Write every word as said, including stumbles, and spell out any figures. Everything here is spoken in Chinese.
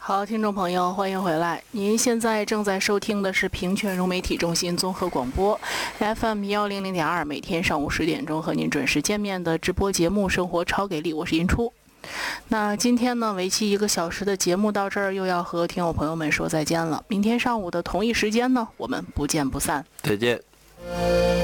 好，听众朋友，欢迎回来。您现在正在收听的是平泉融媒体中心综合广播 F M 幺零零点二，每天上午十点钟和您准时见面的直播节目《生活超给力》，我是银初。那今天呢，为期一个小时的节目到这儿又要和听友朋友们说再见了。明天上午的同一时间呢，我们不见不散。 再见。